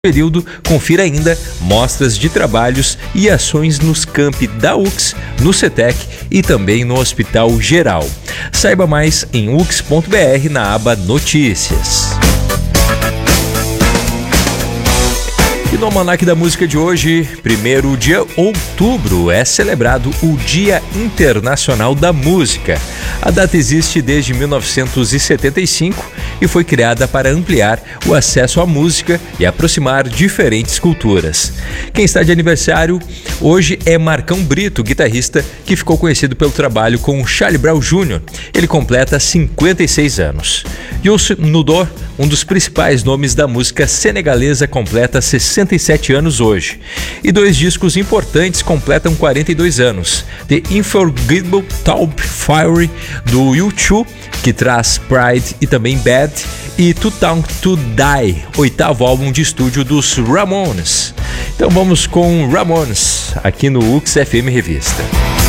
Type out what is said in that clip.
período, confira ainda mostras de trabalhos e ações nos campi da UX, no CETEC e também no Hospital Geral. Saiba mais em ux.br na aba Notícias. E no Almanac da Música de hoje, 1º de outubro, é celebrado o Dia Internacional da Música. A data existe desde 1975 e foi criada para ampliar o acesso à música e aproximar diferentes culturas. Quem está de aniversário hoje é Marcão Brito, guitarrista que ficou conhecido pelo trabalho com Charlie Brown Jr. Ele completa 56 anos. Youssou N'Dour, um dos principais nomes da música senegalesa, completa 67 anos hoje. E 2 discos importantes completam 42 anos. The Unforgettable Top Fire, do U2, que traz Pride e também Bad, e Too Young to Die, 8º álbum de estúdio dos Ramones. Então vamos com Ramones, aqui no UX FM Revista.